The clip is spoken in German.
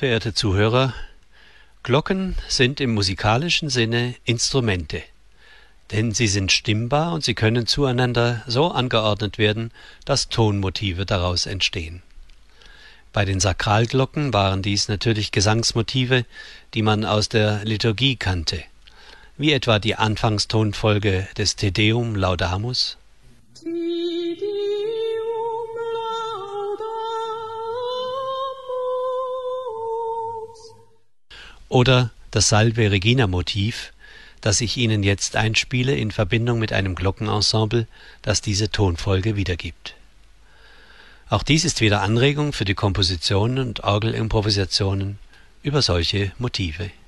Verehrte Zuhörer, Glocken sind im musikalischen Sinne Instrumente, denn sie sind stimmbar und sie können zueinander so angeordnet werden, dass Tonmotive daraus entstehen. Bei den Sakralglocken waren dies natürlich Gesangsmotive, die man aus der Liturgie kannte, wie etwa die Anfangstonfolge des Te Deum Laudamus oder das Salve Regina Motiv, das ich Ihnen jetzt einspiele in Verbindung mit einem Glockenensemble, das diese Tonfolge wiedergibt. Auch dies ist wieder Anregung für die Kompositionen und Orgelimprovisationen über solche Motive.